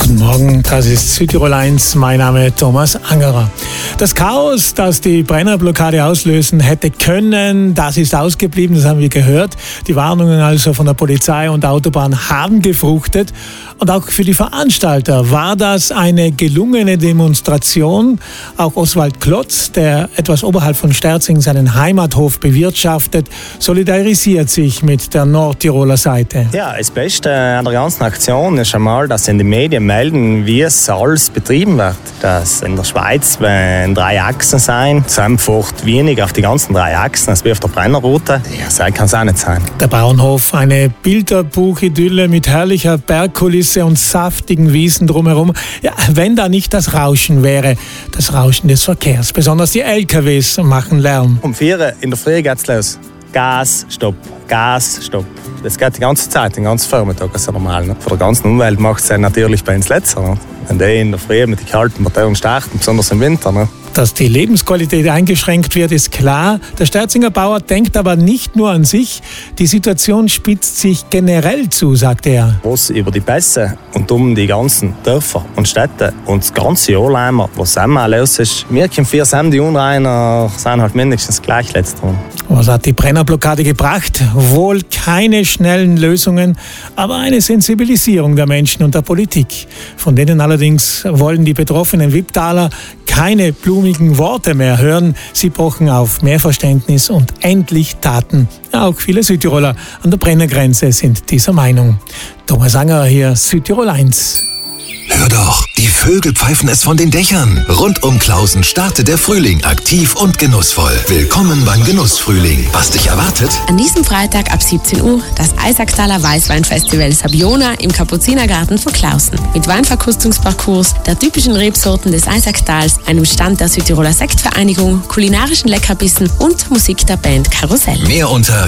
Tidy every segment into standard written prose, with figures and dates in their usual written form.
Guten Morgen, das ist Südtirol 1, mein Name Thomas Angerer. Das Chaos, das die Brennerblockade auslösen hätte können, das ist ausgeblieben, das haben wir gehört. Die Warnungen also von der Polizei und der Autobahn haben gefruchtet. Und auch für die Veranstalter war das eine gelungene Demonstration. Auch Oswald Klotz, der etwas oberhalb von Sterzing seinen Heimathof bewirtschaftet, solidarisiert sich mit der Nordtiroler Seite. Ja, das Beste an der ganzen Aktion ist einmal, dass in den Medien melden, wie es alles betrieben wird. Dass in der Schweiz, wenn 3 Achsen sein, zusammenfährt wenig auf die ganzen 3 Achsen, als wie auf der Brennerroute. Ja, so kann es auch nicht sein. Der Bauernhof, eine Bilderbuchidylle mit herrlicher Bergkulisse und saftigen Wiesen drumherum. Ja, wenn da nicht das Rauschen wäre, das Rauschen des Verkehrs. Besonders die LKWs machen Lärm. Um 4 Uhr in der Früh geht's los. Gas, Stopp, Gas, Stopp. Das geht die ganze Zeit, den ganzen Vormittag, das ist ja normal. Ne? Für die ganze Umwelt macht es natürlich bei uns letzter. Ne? Wenn die in der Früh mit den kalten Motoren starten, besonders im Winter. Ne? Dass die Lebensqualität eingeschränkt wird, ist klar. Der Sterzinger Bauer denkt aber nicht nur an sich. Die Situation spitzt sich generell zu, sagt er. Was über die Pässe und um die ganzen Dörfer und Städte und das ganze Jahr lang, was immer los ist, wir können 4 Sem, die Unreiner sind halt mindestens gleich letzter. Was hat die Brennerblockade gebracht? Wohl keine schnellen Lösungen, aber eine Sensibilisierung der Menschen und der Politik. Von denen allerdings wollen die betroffenen Wipptaler keine blumigen Worte mehr hören. Sie pochen auf mehr Verständnis und endlich Taten. Auch viele Südtiroler an der Brennergrenze sind dieser Meinung. Thomas Angerer hier, Südtirol 1. Hör doch, die Vögel pfeifen es von den Dächern. Rund um Klausen startet der Frühling aktiv und genussvoll. Willkommen beim Genussfrühling. Was dich erwartet? An diesem Freitag ab 17 Uhr das Eisacktaler Weißweinfestival Sabiona im Kapuzinergarten von Klausen. Mit Weinverkostungsparcours, der typischen Rebsorten des Eisacktals, einem Stand der Südtiroler Sektvereinigung, kulinarischen Leckerbissen und Musik der Band Karussell. Mehr unter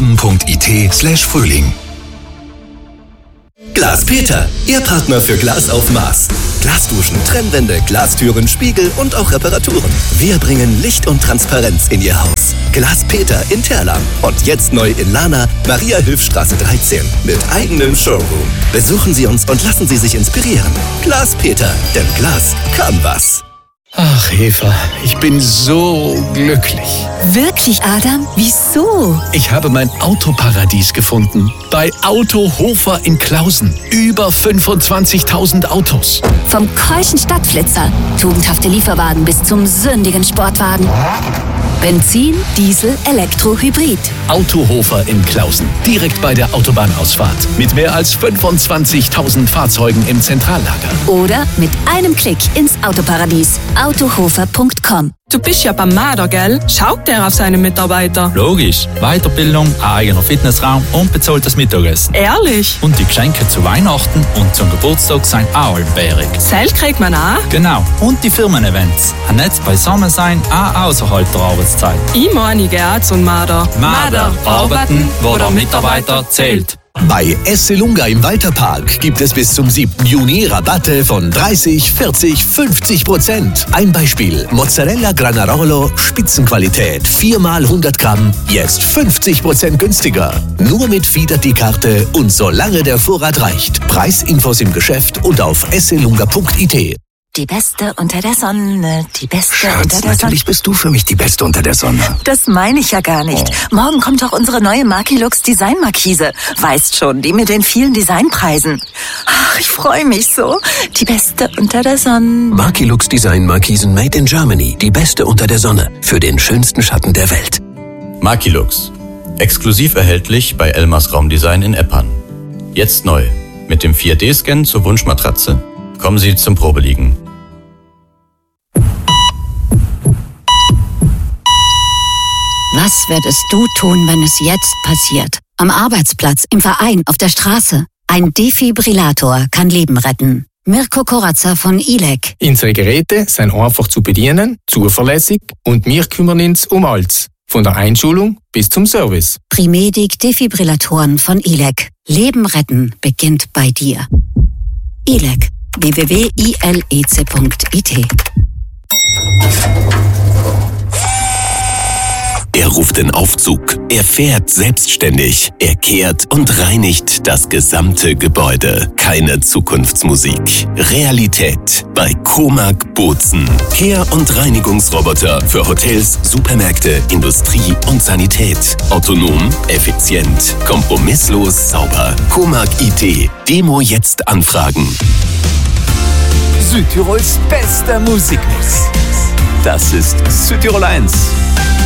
klausen.it/Frühling. Glas Peter, Ihr Partner für Glas auf Maß. Glasduschen, Trennwände, Glastüren, Spiegel und auch Reparaturen. Wir bringen Licht und Transparenz in Ihr Haus. Glas Peter in Terlan und jetzt neu in Lana, Maria-Hilf-Straße 13 mit eigenem Showroom. Besuchen Sie uns und lassen Sie sich inspirieren. Glas Peter, denn Glas kann was. Ach, Eva, ich bin so glücklich. Wirklich, Adam? Wieso? Ich habe mein Autoparadies gefunden. Bei Autohofer in Klausen. Über 25.000 Autos. Vom keuschen Stadtflitzer, tugendhafte Lieferwagen bis zum sündigen Sportwagen. Benzin, Diesel, Elektro, Hybrid. Autohofer in Klausen. Direkt bei der Autobahnausfahrt. Mit mehr als 25.000 Fahrzeugen im Zentrallager. Oder mit einem Klick ins Autoparadies. Autohofer.com. Du bist ja beim Marder, gell? Schaut der auf seine Mitarbeiter? Logisch. Weiterbildung, eigener Fitnessraum und bezahltes Mittagessen. Ehrlich? Und die Geschenke zu Weihnachten und zum Geburtstag sind auch allbärig. Seil kriegt man auch? Genau. Und die Firmen-Events. Ein Netz beisammen sein, auch außerhalb der Arbeitszeit. Ich meine, ich gehe auch zum Marder. Marder. Arbeiten, wo der Mitarbeiter zählt. Bei Esselunga im Walterpark gibt es bis zum 7. Juni Rabatte von 30, 40, 50%. Ein Beispiel: Mozzarella Granarolo, Spitzenqualität, 4 mal 100 Gramm, jetzt 50% günstiger. Nur mit Fiat-Karte und solange der Vorrat reicht. Preisinfos im Geschäft und auf esselunga.it. Die Beste unter der Sonne, die Beste Schatz, unter der Sonne. natürlich bist du für mich die Beste unter der Sonne. Das meine ich ja gar nicht. Morgen kommt doch unsere neue Markilux Designmarkise. Weißt schon, die mit den vielen Designpreisen. Ach, ich freue mich so. Die Beste unter der Sonne. Markilux Designmarkisen made in Germany. Die Beste unter der Sonne. Für den schönsten Schatten der Welt. Markilux. Exklusiv erhältlich bei Elmers Raumdesign in Eppan. Jetzt neu. Mit dem 4D-Scan zur Wunschmatratze. Kommen Sie zum Probeliegen. Was würdest du tun, wenn es jetzt passiert? Am Arbeitsplatz, im Verein, auf der Straße. Ein Defibrillator kann Leben retten. Mirko Koratzer von ILEC. Unsere Geräte sind einfach zu bedienen, zuverlässig und wir kümmern uns um alles. Von der Einschulung bis zum Service. Primedic Defibrillatoren von ILEC. Leben retten beginnt bei dir. ILEC. www.ilec.it. Er ruft den Aufzug, er fährt selbstständig, er kehrt und reinigt das gesamte Gebäude. Keine Zukunftsmusik. Realität bei Comag Bozen. Kehr- und Reinigungsroboter für Hotels, Supermärkte, Industrie und Sanität. Autonom, effizient, kompromisslos, sauber. Comag IT. Demo jetzt anfragen. Südtirols bester Musikmix. Das ist Südtirol 1.